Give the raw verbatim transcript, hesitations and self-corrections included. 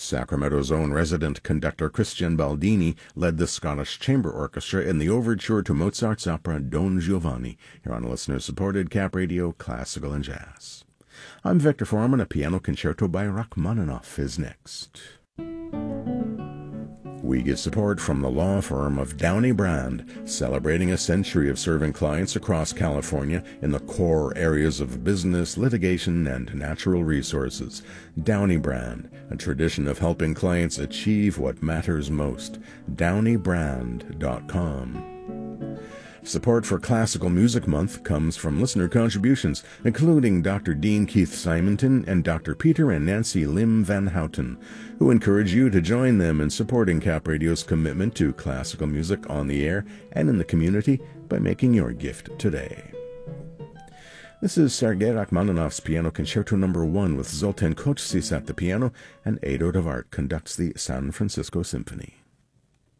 Sacramento's own resident conductor Christian Baldini led the Scottish Chamber Orchestra in the overture to Mozart's opera Don Giovanni, here on listener-supported Cap Radio Classical and Jazz. I'm Victor Foreman. A piano concerto by Rachmaninoff is next. We get support from the law firm of Downey Brand, celebrating a century of serving clients across California in the core areas of business, litigation, and natural resources. Downey Brand, a tradition of helping clients achieve what matters most. downey brand dot com. Support for Classical Music Month comes from listener contributions, including Doctor Dean Keith Simonton and Doctor Peter and Nancy Lim Van Houten, who encourage you to join them in supporting Cap Radio's commitment to classical music on the air and in the community by making your gift today. This is Sergei Rachmaninoff's Piano Concerto Number One with Zoltan Kocsis at the piano, and Edo Devart conducts the San Francisco Symphony.